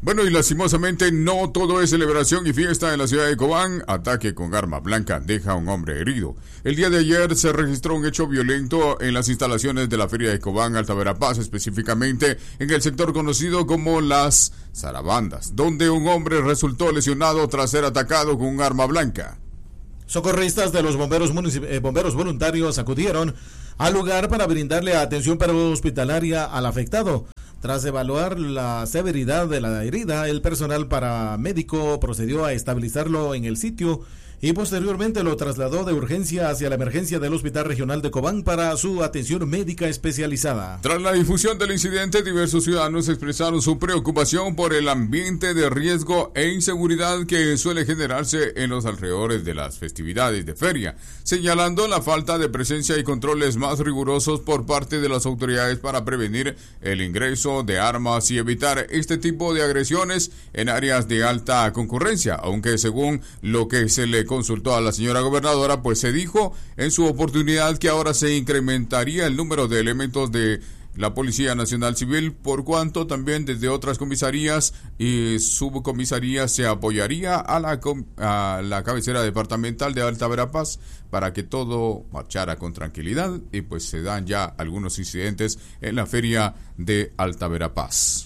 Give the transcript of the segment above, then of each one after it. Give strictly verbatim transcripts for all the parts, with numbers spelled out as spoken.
Bueno, y lastimosamente no todo es celebración y fiesta en la ciudad de Cobán. Ataque con arma blanca deja a un hombre herido. El día de ayer se registró un hecho violento en las instalaciones de la feria de Cobán, Alta Verapaz, específicamente en el sector conocido como Las Zarabandas, donde un hombre resultó lesionado tras ser atacado con un arma blanca. Socorristas de los bomberos, municip- eh, bomberos voluntarios acudieron al lugar para brindarle atención hospitalaria al afectado. Tras evaluar la severidad de la herida, el personal paramédico procedió a estabilizarlo en el sitio y posteriormente lo trasladó de urgencia hacia la emergencia del Hospital Regional de Cobán para su atención médica especializada. Tras la difusión del incidente, diversos ciudadanos expresaron su preocupación por el ambiente de riesgo e inseguridad que suele generarse en los alrededores de las festividades de feria, señalando la falta de presencia y controles más rigurosos por parte de las autoridades para prevenir el ingreso de armas y evitar este tipo de agresiones en áreas de alta concurrencia, aunque según lo que se le consultó a la señora gobernadora, pues se dijo en su oportunidad que ahora se incrementaría el número de elementos de la Policía Nacional Civil, por cuanto también desde otras comisarías y subcomisarías se apoyaría a la, a la cabecera departamental de Alta Verapaz para que todo marchara con tranquilidad, y pues se dan ya algunos incidentes en la feria de Alta Verapaz.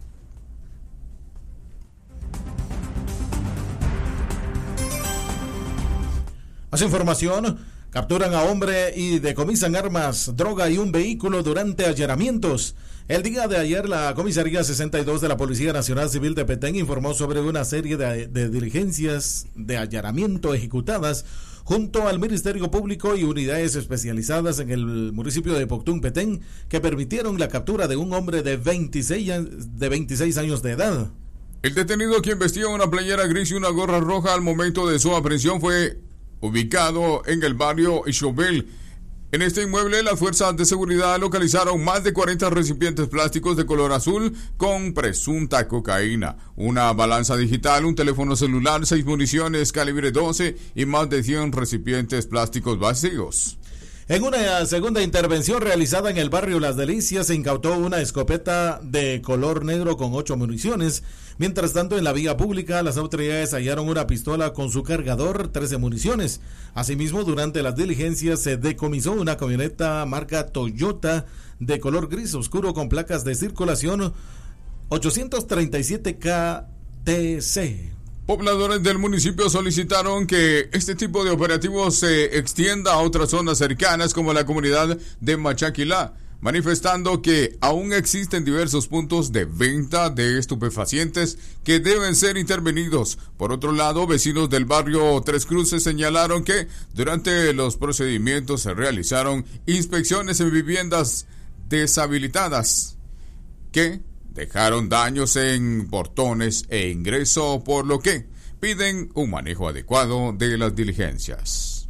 Más información: capturan a hombre y decomisan armas, droga y un vehículo durante allanamientos. El día de ayer, la comisaría sesenta y dos de la Policía Nacional Civil de Petén informó sobre una serie de, de diligencias de allanamiento ejecutadas junto al Ministerio Público y unidades especializadas en el municipio de Poctún, Petén, que permitieron la captura de un hombre de veintiséis, de veintiséis años de edad. El detenido, quien vestía una playera gris y una gorra roja al momento de su aprehensión, fue ubicado en el barrio Ixobel. En este inmueble, las fuerzas de seguridad localizaron más de cuarenta recipientes plásticos de color azul con presunta cocaína, una balanza digital, un teléfono celular, seis municiones calibre doce y más de cien recipientes plásticos vacíos. En una segunda intervención realizada en el barrio Las Delicias, se incautó una escopeta de color negro con ocho municiones. Mientras tanto, en la vía pública, las autoridades hallaron una pistola con su cargador, trece municiones. Asimismo, durante las diligencias se decomisó una camioneta marca Toyota de color gris oscuro con placas de circulación ochocientos treinta y siete K T C. Pobladores del municipio solicitaron que este tipo de operativos se extienda a otras zonas cercanas como la comunidad de Machaquilá, manifestando que aún existen diversos puntos de venta de estupefacientes que deben ser intervenidos. Por otro lado, vecinos del barrio Tres Cruces señalaron que durante los procedimientos se realizaron inspecciones en viviendas deshabilitadas que dejaron daños en portones e ingreso, por lo que piden un manejo adecuado de las diligencias.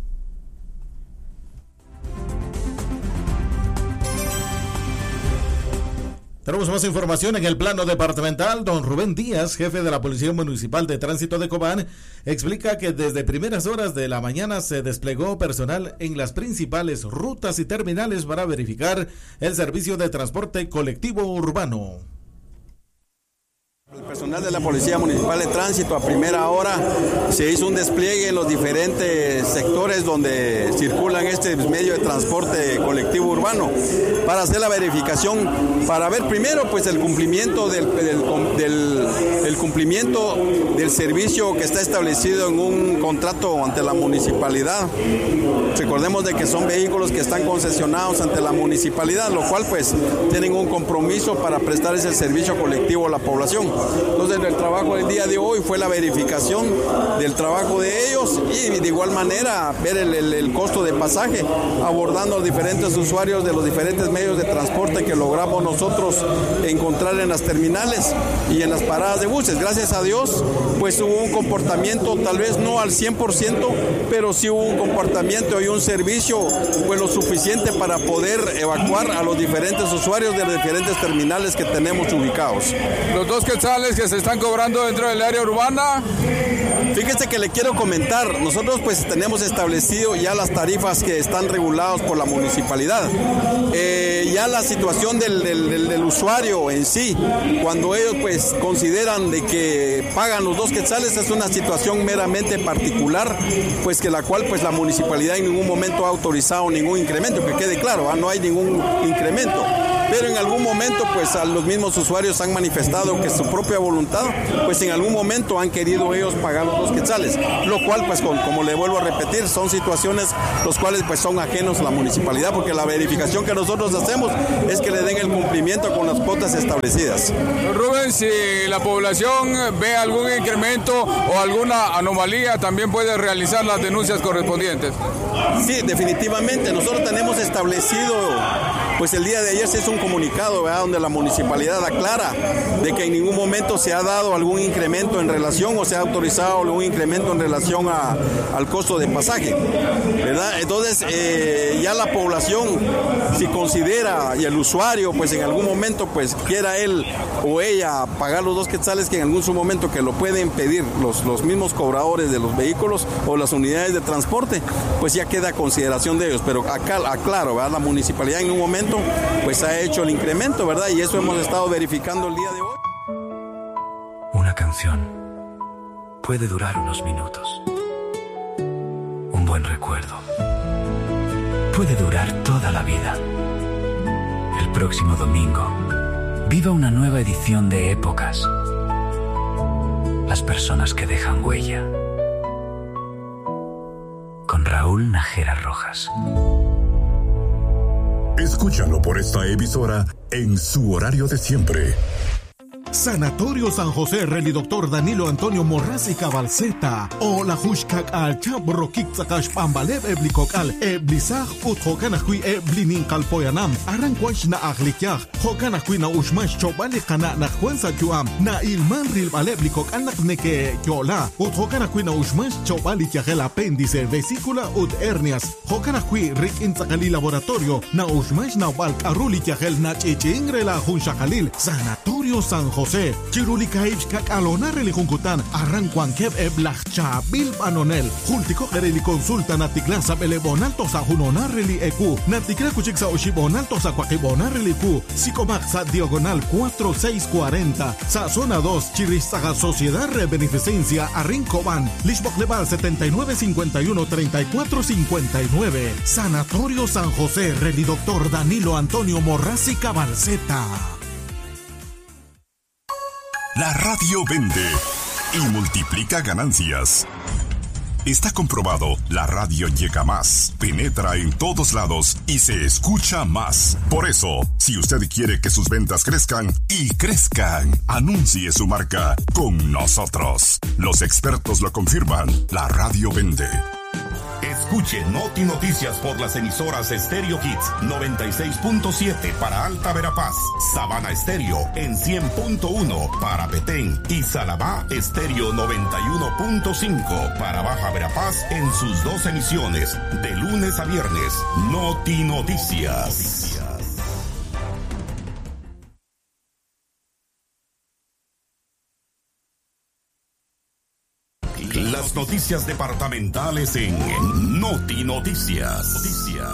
Tenemos más información en el plano departamental. Don Rubén Díaz, jefe de la Policía Municipal de Tránsito de Cobán, explica que desde primeras horas de la mañana se desplegó personal en las principales rutas y terminales para verificar el servicio de transporte colectivo urbano. El personal de la Policía Municipal de Tránsito a primera hora se hizo un despliegue en los diferentes sectores donde circulan este medio de transporte colectivo urbano para hacer la verificación, para ver primero pues el cumplimiento del, del, del el cumplimiento del servicio que está establecido en un contrato ante la municipalidad. Recordemos de que son vehículos que están concesionados ante la municipalidad, lo cual pues tienen un compromiso para prestar ese servicio colectivo a la población. Entonces el trabajo del día de hoy fue la verificación del trabajo de ellos y de igual manera ver el, el, el costo de pasaje, abordando a los diferentes usuarios de los diferentes medios de transporte que logramos nosotros encontrar en las terminales y en las paradas de buses. Gracias a Dios, pues hubo un comportamiento, tal vez no al cien por ciento, pero sí hubo un comportamiento y un servicio pues lo suficiente para poder evacuar a los diferentes usuarios de los diferentes terminales que tenemos ubicados. Los dos quetzales adicionales que se están cobrando dentro del área urbana? Fíjese que le quiero comentar, nosotros pues tenemos establecido ya las tarifas que están reguladas por la municipalidad. Eh, ya la situación del, del, del, del usuario en sí, cuando ellos pues consideran de que pagan los dos quetzales, es una situación meramente particular, pues que la cual pues la municipalidad en ningún momento ha autorizado ningún incremento, que quede claro, ¿eh? No hay ningún incremento. Pero en algún momento pues a los mismos usuarios han manifestado que su propia voluntad, pues en algún momento han querido ellos pagar los dos quetzales, lo cual pues con, como le vuelvo a repetir, son situaciones los cuales pues son ajenos a la municipalidad, porque la verificación que nosotros hacemos es que le den el cumplimiento con las cuotas establecidas. Rubén, si la población ve algún incremento o alguna anomalía, también puede realizar las denuncias correspondientes. Sí, definitivamente, nosotros tenemos establecido, pues el día de ayer se hizo un comunicado, ¿verdad?, donde la municipalidad aclara de que en ningún momento se ha dado algún incremento en relación o se ha autorizado algún incremento en relación a, al costo de pasaje, ¿verdad? Entonces eh, ya la población, si considera, y el usuario pues en algún momento pues quiera él o ella pagar los dos quetzales, que en algún su momento que lo pueden pedir los, los mismos cobradores de los vehículos o las unidades de transporte, pues ya queda a consideración de ellos, pero acá aclaro, ¿verdad?, la municipalidad en un momento pues ha hecho el incremento, ¿verdad? Y eso hemos estado verificando el día de hoy. Una canción puede durar unos minutos. Un buen recuerdo puede durar toda la vida. El próximo domingo, viva una nueva edición de Épocas. Las personas que dejan huella. Con Raúl Nájera Rojas. Escúchalo por esta emisora en su horario de siempre. Sanatorio San José, Reli Doctor Danilo Antonio Morraz y Cabalceta. O la Hushkak al Chabro Kixakash Pambalev Eblikokal, Eblizaj Ut Hokanakui Eblinin Kalpoyanam, Aranquash na Aglikyaj, Hokanakui na Ushmash Chobali Kana na Juanza Juam, na Ilman Ril Baleblikok Anakneke Yola, Ut Hokanakui na Ushmash Chobali Kiagel Apéndice, Vesícula Ut Hernias, Hokanakui Rik Inzakali Laboratorio, na Ushmash na Balk Aruli Kiagel na Chichingre la Hunshakalil, Sanatorio San José. Chiruli Kaib Kak Alona Reli Juncutan, Arranquan Keb Eblachcha Bil Banonel, Jultico Reli Consulta Naticlasa Belebonalto sa Junona Reli Ecu, Naticla Cuchiksa Oshibonalto sa Quaquibona Reli Q, Psicomaxa Diagonal cuatro seis cuarenta, sa Zona dos, Chiristaga Sociedad de Beneficencia Arrincoban, Lishbok Leval setenta y nueve cincuenta y uno treinta y cuatro cincuenta y nueve, Sanatorio San José, Reli Doctor Danilo Antonio Morraz y Cabalceta. La radio vende y multiplica ganancias. Está comprobado, la radio llega más, penetra en todos lados y se escucha más. Por eso, si usted quiere que sus ventas crezcan y crezcan, anuncie su marca con nosotros. Los expertos lo confirman, la radio vende. Escuche Noti Noticias por las emisoras Stereo Hits noventa y seis punto siete para Alta Verapaz, Sabana Estéreo en cien punto uno para Petén y Salabá Estéreo noventa y uno punto cinco para Baja Verapaz en sus dos emisiones de lunes a viernes. Noti Noticias. Las noticias departamentales en Noti Noticias. Noticias.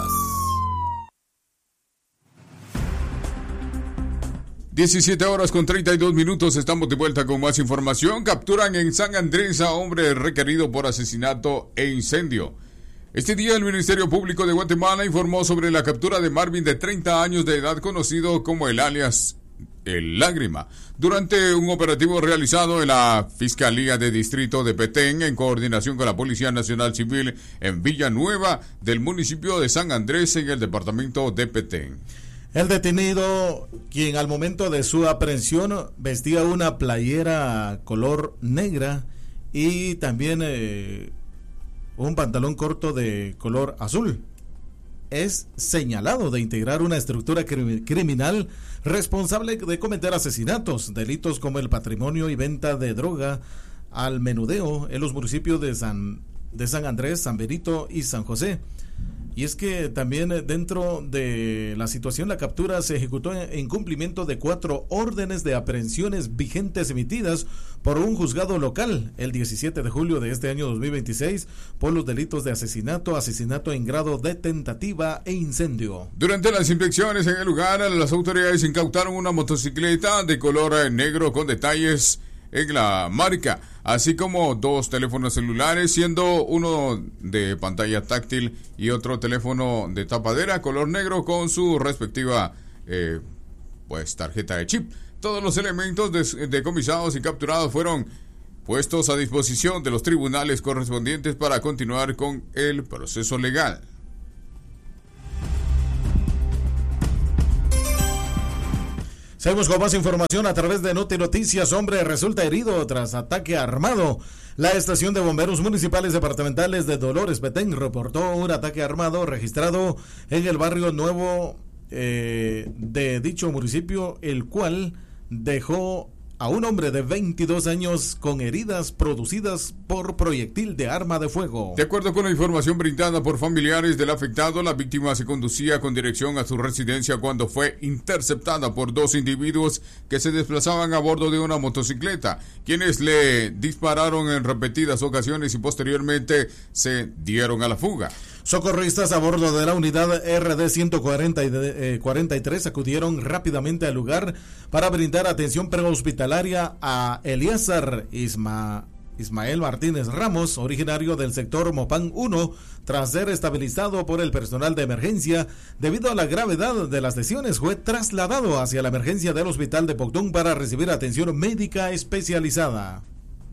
diecisiete horas con treinta y dos minutos, estamos de vuelta con más información. Capturan en San Andrés a hombre requerido por asesinato e incendio. Este día el Ministerio Público de Guatemala informó sobre la captura de Marvin, de treinta años de edad, conocido como el alias El Lágrima, durante un operativo realizado en la Fiscalía de Distrito de Petén en coordinación con la Policía Nacional Civil en Villanueva del municipio de San Andrés en el departamento de Petén. El detenido, quien al momento de su aprehensión vestía una playera color negra y también eh, un pantalón corto de color azul, es señalado de integrar una estructura crim- criminal responsable de cometer asesinatos, delitos como el patrimonio y venta de droga al menudeo en los municipios de San, de San Andrés, San Benito y San José. Y es que también dentro de la situación, la captura se ejecutó en cumplimiento de cuatro órdenes de aprehensiones vigentes emitidas por un juzgado local el diecisiete de julio de este año dos mil veintiséis por los delitos de asesinato, asesinato en grado de tentativa e incendio. Durante las inspecciones en el lugar, las autoridades incautaron una motocicleta de color negro con detalles en la marca, así como dos teléfonos celulares, siendo uno de pantalla táctil y otro teléfono de tapadera color negro con su respectiva eh, pues tarjeta de chip. Todos los elementos des- decomisados y capturados fueron puestos a disposición de los tribunales correspondientes para continuar con el proceso legal. Seguimos con más información a través de Noti Noticias. Hombre resulta herido tras ataque armado. La estación de bomberos municipales departamentales de Dolores Petén reportó un ataque armado registrado en el barrio nuevo eh, de dicho municipio, el cual dejó a un hombre de veintidós años con heridas producidas por proyectil de arma de fuego. De acuerdo con la información brindada por familiares del afectado, la víctima se conducía con dirección a su residencia cuando fue interceptada por dos individuos que se desplazaban a bordo de una motocicleta, quienes le dispararon en repetidas ocasiones y posteriormente se dieron a la fuga. Socorristas a bordo de la unidad R D ciento cuarenta y tres acudieron rápidamente al lugar para brindar atención prehospitalaria a Eliazar Isma, Ismael Martínez Ramos, originario del sector Mopán uno, tras ser estabilizado por el personal de emergencia. Debido a la gravedad de las lesiones, fue trasladado hacia la emergencia del hospital de Poctón para recibir atención médica especializada.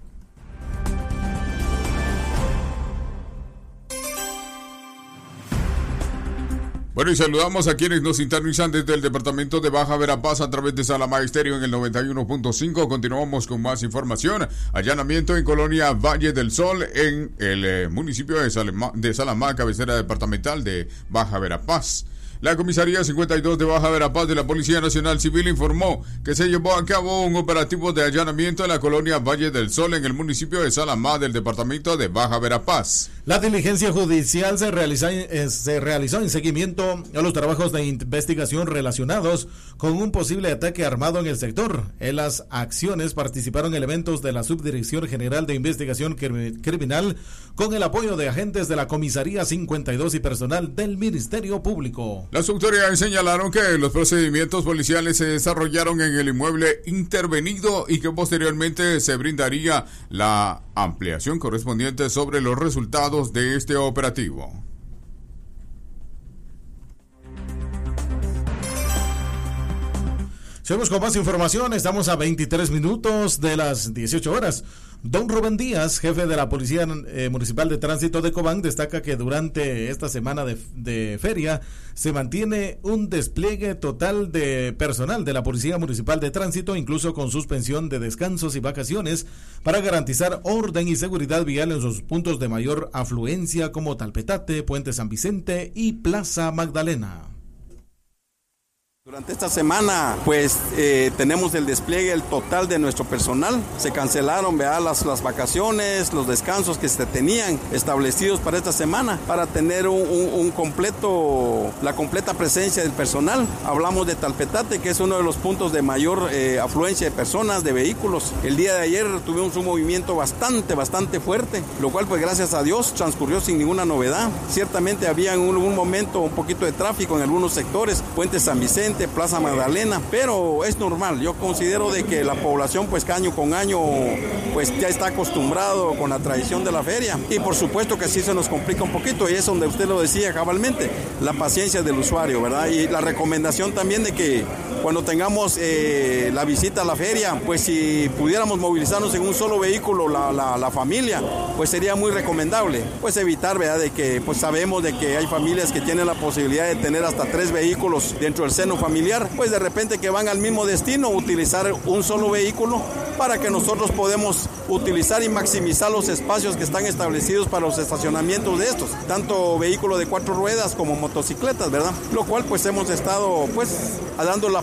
Bueno, y saludamos a quienes nos sintonizan desde el departamento de Baja Verapaz a través de Salamá Estéreo en el noventa y uno punto cinco. Continuamos con más información. Allanamiento en Colonia Valle del Sol, en el eh, municipio de Salamá, de Salamá, cabecera departamental de Baja Verapaz. La Comisaría cincuenta y dos de Baja Verapaz de la Policía Nacional Civil informó que se llevó a cabo un operativo de allanamiento en la colonia Valle del Sol en el municipio de Salamá del departamento de Baja Verapaz. La diligencia judicial se realizó, eh, se realizó en seguimiento a los trabajos de investigación relacionados con un posible ataque armado en el sector. En las acciones participaron elementos de la Subdirección General de Investigación Criminal con el apoyo de agentes de la Comisaría cincuenta y dos y personal del Ministerio Público. Las autoridades señalaron que los procedimientos policiales se desarrollaron en el inmueble intervenido y que posteriormente se brindaría la ampliación correspondiente sobre los resultados de este operativo. Seguimos con más información, estamos a veintitrés minutos de las dieciocho horas. Don Rubén Díaz, jefe de la Policía eh, Municipal de Tránsito de Cobán, destaca que durante esta semana de, de feria se mantiene un despliegue total de personal de la Policía Municipal de Tránsito, incluso con suspensión de descansos y vacaciones, para garantizar orden y seguridad vial en sus puntos de mayor afluencia como Talpetate, Puente San Vicente y Plaza Magdalena. Durante esta semana, pues eh, tenemos el despliegue el total de nuestro personal. Se cancelaron, ¿verdad? Las, las vacaciones, los descansos que se tenían establecidos para esta semana, para tener un, un, un completo, la completa presencia del personal. Hablamos de Talpetate, que es uno de los puntos de mayor eh, afluencia de personas, de vehículos. El día de ayer tuvimos un movimiento bastante, bastante fuerte, lo cual, pues gracias a Dios, transcurrió sin ninguna novedad. Ciertamente había en un, un momento un poquito de tráfico en algunos sectores, Puente San Vicente, Plaza Magdalena, pero es normal. Yo considero de que la población, pues año con año, pues ya está acostumbrado con la tradición de la feria, y por supuesto que sí se nos complica un poquito, y es donde usted lo decía cabalmente, la paciencia del usuario, ¿verdad? Y la recomendación también de que cuando tengamos eh, la visita a la feria, pues si pudiéramos movilizarnos en un solo vehículo, la, la, la familia, pues sería muy recomendable, pues evitar, ¿verdad? De que, pues sabemos de que hay familias que tienen la posibilidad de tener hasta tres vehículos dentro del seno familiar, pues de repente que van al mismo destino, utilizar un solo vehículo para que nosotros podemos utilizar y maximizar los espacios que están establecidos para los estacionamientos de estos, tanto vehículos de cuatro ruedas como motocicletas, ¿verdad? Lo cual pues hemos estado pues dando la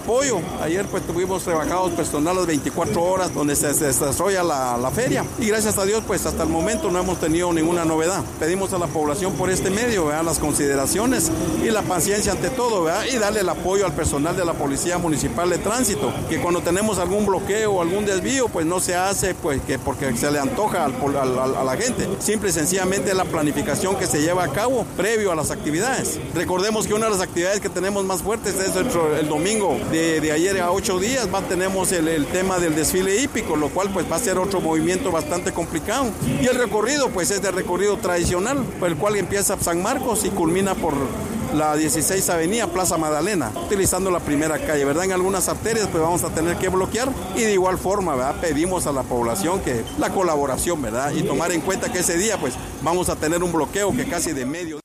apoyo. Ayer pues tuvimos trabajados personal las veinticuatro horas donde se, se desarrolla la, la feria y gracias a Dios pues hasta el momento no hemos tenido ninguna novedad. Pedimos a la población por este medio, ¿verdad?, las consideraciones y la paciencia ante todo, ¿verdad?, y darle el apoyo al personal de la Policía Municipal de Tránsito, que cuando tenemos algún bloqueo o algún desvío pues no se hace pues que porque se le antoja al, al, a la gente, simple y sencillamente la planificación que se lleva a cabo previo a las actividades. Recordemos que una de las actividades que tenemos más fuertes es el, el domingo de, de ayer a ocho días, va, tenemos el, el tema del desfile hípico, lo cual pues va a ser otro movimiento bastante complicado. Y el recorrido pues es de recorrido tradicional, por el cual empieza San Marcos y culmina por la dieciséis Avenida, Plaza Magdalena, utilizando la primera calle, ¿verdad? En algunas arterias pues vamos a tener que bloquear y de igual forma, ¿verdad?, pedimos a la población que la colaboración, ¿verdad?, y tomar en cuenta que ese día pues vamos a tener un bloqueo que casi de medio.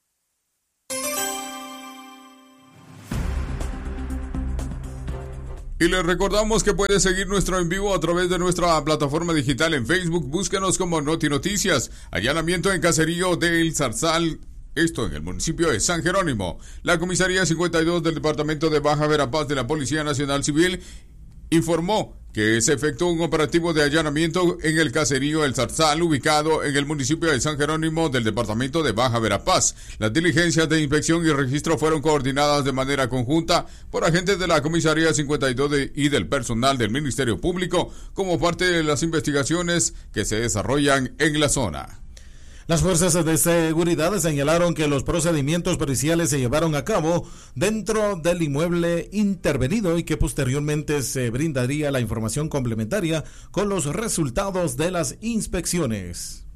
Y les recordamos que puede seguir nuestro en vivo a través de nuestra plataforma digital en Facebook. Búsquenos como Noti Noticias. Allanamiento en Caserío del Zarzal, esto en el municipio de San Jerónimo. La Comisaría cincuenta y dos del Departamento de Baja Verapaz de la Policía Nacional Civil informó que se efectuó un operativo de allanamiento en el caserío El Zarzal, ubicado en el municipio de San Jerónimo del departamento de Baja Verapaz. Las diligencias de inspección y registro fueron coordinadas de manera conjunta por agentes de la Comisaría cincuenta y dos de, y del personal del Ministerio Público como parte de las investigaciones que se desarrollan en la zona. Las fuerzas de seguridad señalaron que los procedimientos periciales se llevaron a cabo dentro del inmueble intervenido y que posteriormente se brindaría la información complementaria con los resultados de las inspecciones.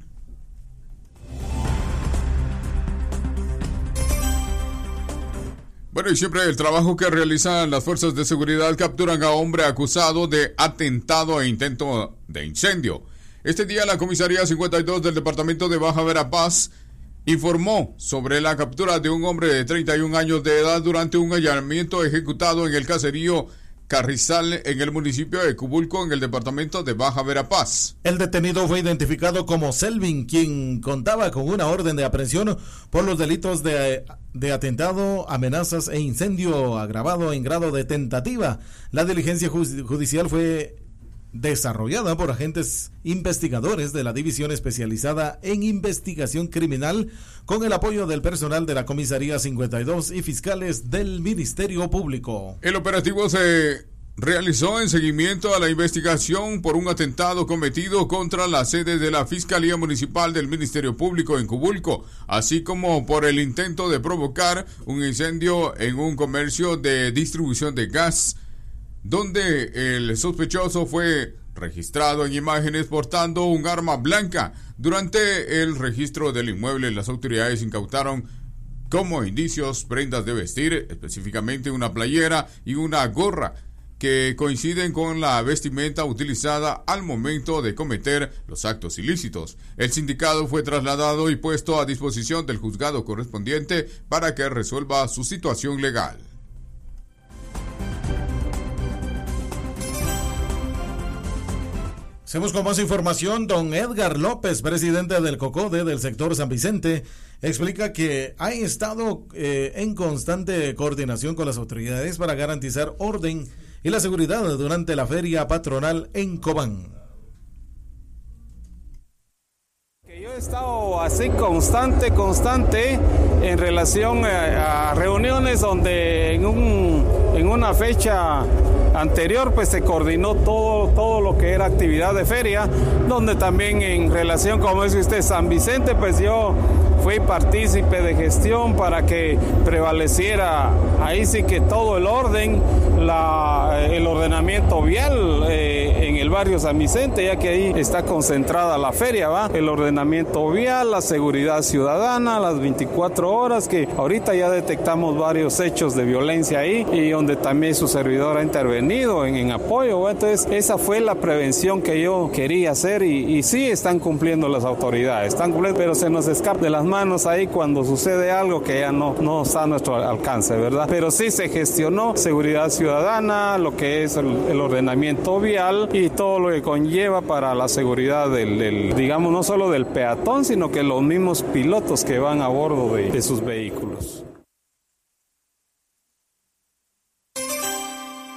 Bueno, y siempre el trabajo que realizan las fuerzas de seguridad capturan a hombre acusado de atentado e intento de incendio. Este día la Comisaría cincuenta y dos del Departamento de Baja Verapaz informó sobre la captura de un hombre de treinta y un años de edad durante un allanamiento ejecutado en el caserío Carrizal en el municipio de Cubulco en el departamento de Baja Verapaz. El detenido fue identificado como Selvin, quien contaba con una orden de aprehensión por los delitos de, de atentado, amenazas e incendio agravado en grado de tentativa. La diligencia judicial fue desarrollada por agentes investigadores de la División Especializada en Investigación Criminal con el apoyo del personal de la Comisaría cincuenta y dos y fiscales del Ministerio Público. El operativo se realizó en seguimiento a la investigación por un atentado cometido contra la sede de la Fiscalía Municipal del Ministerio Público en Cubulco, así como por el intento de provocar un incendio en un comercio de distribución de gas, donde el sospechoso fue registrado en imágenes portando un arma blanca. Durante el registro del inmueble, las autoridades incautaron como indicios prendas de vestir, específicamente una playera y una gorra, que coinciden con la vestimenta utilizada al momento de cometer los actos ilícitos. El sindicado fue trasladado y puesto a disposición del juzgado correspondiente para que resuelva su situación legal. Seguimos con más información. Don Edgar López, presidente del COCODE del sector San Vicente, explica que ha estado eh, en constante coordinación con las autoridades para garantizar orden y la seguridad durante la feria patronal en Cobán. Yo he estado así constante, constante en relación a, a reuniones donde en, un, en una fecha anterior pues se coordinó todo, todo lo que era actividad de feria, donde también en relación, como dice usted, San Vicente, pues yo fui partícipe de gestión para que prevaleciera ahí sí que todo el orden, la, el ordenamiento vial eh, en el barrio San Vicente, ya que ahí está concentrada la feria, ¿va? El ordenamiento vial, la seguridad ciudadana, las veinticuatro horas, que ahorita ya detectamos varios hechos de violencia ahí y donde también su servidor ha intervenido en, en apoyo, ¿va? Entonces esa fue la prevención que yo quería hacer y, y sí están cumpliendo las autoridades, están cumpliendo, pero se nos escapa de las manos ahí cuando sucede algo que ya no, no está a nuestro alcance, ¿verdad? Pero sí se gestionó seguridad ciudadana, lo que es el, el ordenamiento vial y todo lo que conlleva para la seguridad del, del, digamos, no solo del peatón, sino que los mismos pilotos que van a bordo de, de sus vehículos.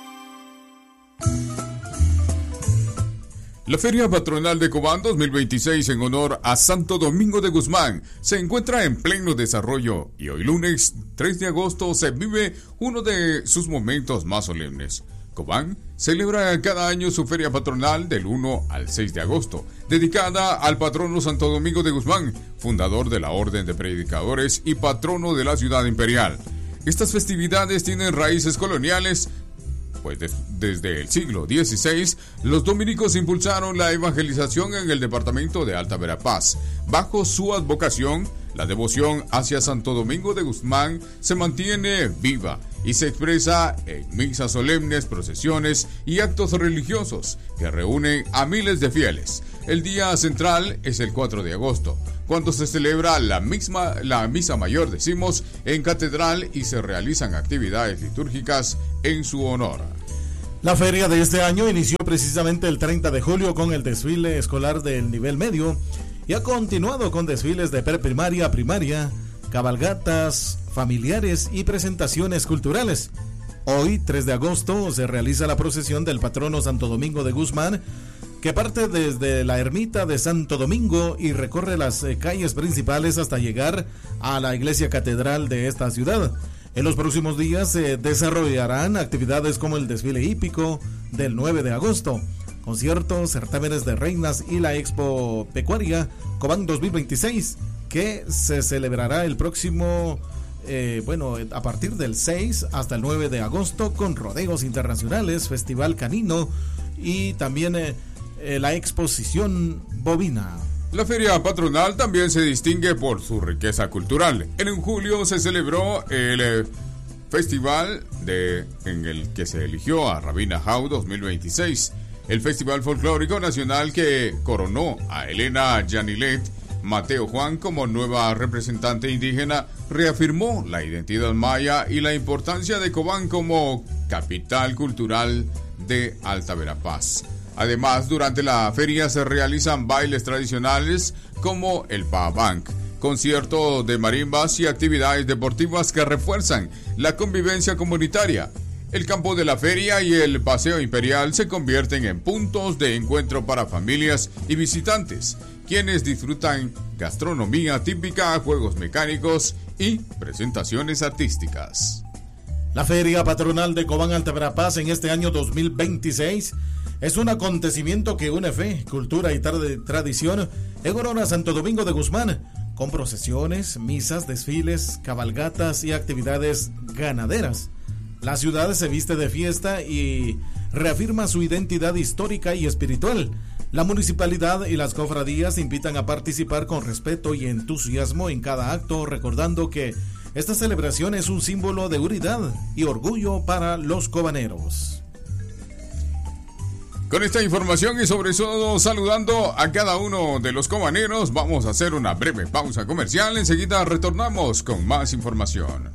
La Feria Patronal de Cobán dos mil veintiséis en honor a Santo Domingo de Guzmán se encuentra en pleno desarrollo y hoy lunes tres de agosto se vive uno de sus momentos más solemnes. Cobán celebra cada año su feria patronal del uno al seis de agosto, dedicada al patrono Santo Domingo de Guzmán, fundador de la Orden de Predicadores y patrono de la ciudad imperial. Estas festividades tienen raíces coloniales, pues de, desde el siglo dieciséis, los dominicos impulsaron la evangelización en el departamento de Alta Verapaz. Bajo su advocación, la devoción hacia Santo Domingo de Guzmán se mantiene viva y se expresa en misas solemnes, procesiones y actos religiosos que reúnen a miles de fieles. El día central es el cuatro de agosto, cuando se celebra la misma la misa mayor, decimos, en catedral y se realizan actividades litúrgicas en su honor. La feria de este año inició precisamente el treinta de julio con el desfile escolar del nivel medio y ha continuado con desfiles de preprimaria a primaria, cabalgatas familiares y presentaciones culturales. Hoy, tres de agosto, se realiza la procesión del patrono Santo Domingo de Guzmán, que parte desde la ermita de Santo Domingo y recorre las calles principales hasta llegar a la iglesia catedral de esta ciudad. En los próximos días se desarrollarán actividades como el desfile hípico del nueve de agosto, conciertos, certámenes de reinas y la Expo Pecuaria Cobán dos mil veintiséis, que se celebrará el próximo, eh, bueno, a partir del seis hasta el nueve de agosto, con rodeos internacionales, festival canino y también eh, eh, la exposición bovina. La feria patronal también se distingue por su riqueza cultural. En julio se celebró el eh, festival de, en el que se eligió a Rabina Jau dos mil veintiséis, el Festival Folclórico Nacional que coronó a Elena Yanilet Mateo Juan como nueva representante indígena, reafirmó la identidad maya y la importancia de Cobán como capital cultural de Alta Verapaz. Además, durante la feria se realizan bailes tradicionales como el Pabank, conciertos de marimbas y actividades deportivas que refuerzan la convivencia comunitaria. El campo de la feria y el paseo imperial se convierten en puntos de encuentro para familias y visitantes, quienes disfrutan gastronomía típica, juegos mecánicos y presentaciones artísticas. La Feria Patronal de Cobán Alta Verapaz en este año dos mil veintiséis es un acontecimiento que une fe, cultura y tradición en honor a Santo Domingo de Guzmán, con procesiones, misas, desfiles, cabalgatas y actividades ganaderas. La ciudad se viste de fiesta y reafirma su identidad histórica y espiritual. La municipalidad y las cofradías invitan a participar con respeto y entusiasmo en cada acto, recordando que esta celebración es un símbolo de unidad y orgullo para los cobaneros. Con esta información y sobre todo saludando a cada uno de los cobaneros, vamos a hacer una breve pausa comercial. Enseguida retornamos con más información.